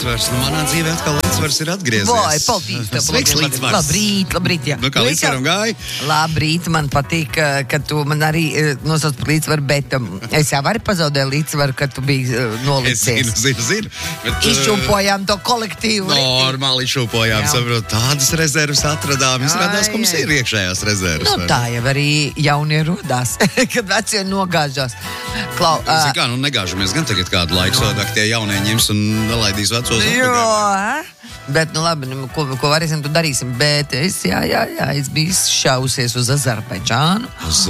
līdzsvars. Nu, manā dzīvē atkal līdzsvars ir atgriezies. Vai, paldies. Sveiks, līdzsvars. Labrīt, jā. Nu, kā līdzsvaram gāja? Labrīt, man patīk, ka tu man arī nosauc par līdzsvaru, bet es jau arī pazaudēju līdzsvaru, kad tu biji nolicies. Es zinu. Bet, izšūpojām to kolektīvu. Normāli izšūpojām, saprot, tādas rezervas atradām. Izrādās, ka mums ir iekšējās rezervas. Nu, tā jau arī jaunie rodās, kad vecie nogāžās. Zini kā, nu negāžamies gan tagad kādu laiku, savādāk tie jaunie ņems un nelaidīs vecos atpakaļ. Bet, nu labi, ko varēsim, tu darīsim. Bet es biju šausies uz Azerbaidžānu.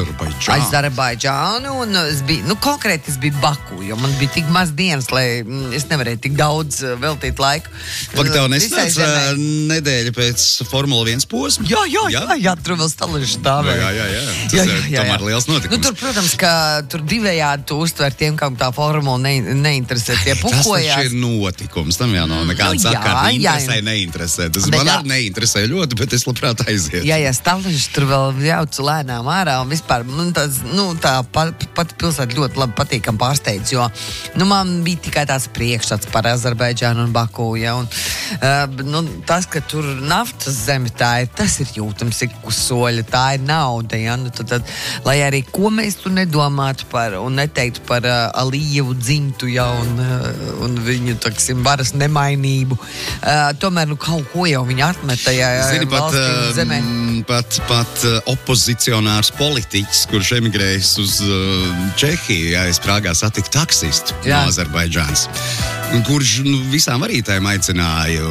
Un es biju, konkrēti es biju Baku, jo man bija tik maz dienas, lai es nevarēju tik daudz veltīt laiku. Pagaid, tev nesnāca nedēļa pēc Formula 1 posma? Jā, tur vēl stališi stāvēja. Jā. Tomēr liels notikums. Tur, protams, ka tur divējādi tu uztver tiem, kam tā formula neinteresē. Tie pukojās. Tas taču ir notikums, tam jau nav nekāda sakara. Interesē, neinteresē. Tas man arī neinteresē ļoti, bet es labprāt aizietu. Jā, stališi tur vēl jaucu lēnām ārā un vispār, tā pati pilsēta ļoti labi patīkam pārsteidz, jo, man bija tikai tās priekšstats par Azerbaidžānu un Baku, ja, un, tas, ka tur naftas zeme tas ir jūtams ik uz soļa, tā ir nauda, ja, tad, lai arī ko mēs tu nedomātu par un neteiktu par Alijevu dzimtu, ja, un viņu, taksim, varas nemainību, tomēr, kaut ko jau viņi atmet tajā valstī un zemē. Pat opozicionārs politiķis, kurš emigrējis uz Čehiju, es Prāgā satiku taksistu no Azerbaidžānas, kurš visām varītājiem aicināja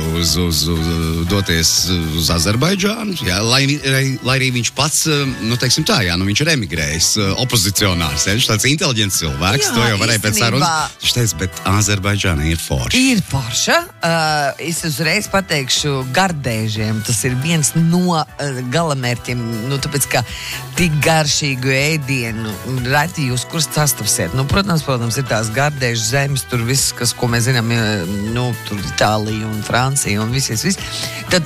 doties uz Azerbaidžānu, lai arī viņš pats, teiksim tā, viņš ir emigrējis, opozicionārs, viņš tāds inteliģents cilvēks, to jau varēja pēc sarunas. Viņš teica, bet Azerbaidžāna ir forša. Ir forša. Es uzreiz pateikšu gardēžiem. Tas ir viens no galamērķiem, tāpēc, ka tik garšīgu ēdienu reti jūs kur sastapsiet. Protams, ir tās gardēžu zemes, tur viss, ko mēs zinām, tur Itālija un Francija un viss. Tad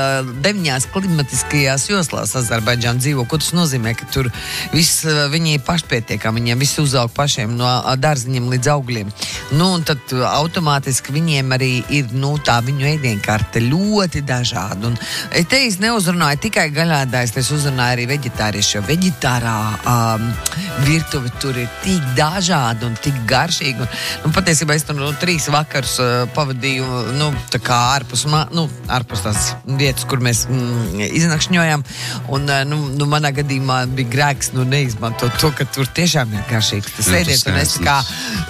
9 klimatiskajās joslās Azerbaidžāna dzīvo. Ko tas nozīmē? Ka tur viss viņi ir pašpietiekami, viņiem viss uzaug pašiem no dārziņiem līdz augļiem. Un tad automātiski viņiem arī ir, tā viņu ēdienkarte ļoti dažāda. Un te es neuzrunāju tikai gaļādājs, es uzrunāju arī veģetārieši, jo veģetārā virtuve tur ir tik dažāda un tik garšīga. Patiesībā es tur 3 vakarus pavadīju, tā kā ārpus tās vietas, kur mēs iznakšņojām. Un, manā gadījumā bija grēks, neizmantot to, ka tur tiešām ir garšīgs. Tas ēdiens, un es tā kā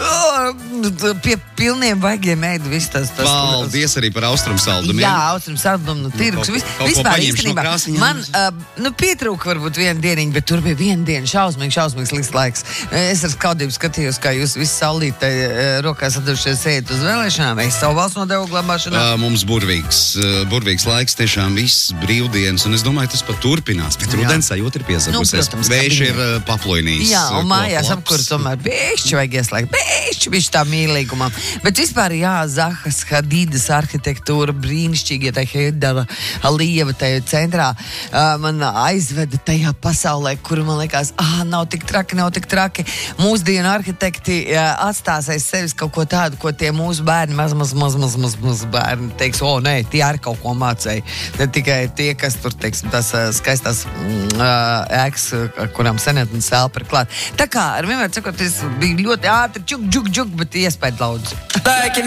pie pilniem vaigiem ēdu visu tas. Paldies arī par austrumu saldumu. Jā, austrumu saldumu, tirgus. Vispār īstenībā man pietrūka varbūt viena dieniņa, bet tur bija viena diena šausmīgs līdz laiks. Es ar skaudību skatījos, kā jūs visi saulītē rokās atdevušies ejat uz vēlēšanām. Es savu valsts nodevu glabāšanā. Mums burvīgs laiks, tiešām viss brīvdienas, un es domāju, tas pat turpinās. Bet rudens sajūta ir piezagusies. Vējš ir paplojnījis. Jā, un mājās apkur tomēr bēšķi vajag ieslēgt. Bēšķi tā mīlīgumā. Bet vispār, Zahas Hadīdas arhitektūra brīnišķīgi, tā Heidara Alijeva tajā centrā man aizveda tajā pasaulē, kuru man liekas, nav tik traki. Mūsdienu arhitekti atstās aiz sevis kaut ko tādu, ko tie mūsu bērni, maz bērni teiks, nē, tie arī kaut ko mācēja. Ne tikai tie, kas tur, teiksim, tās skaistās ēkas, kurām senatnes elpa ir klāt. Tā kā, ar vienmēr sakot, es biju ļoti ātri, čuk, bet iespēja daudz.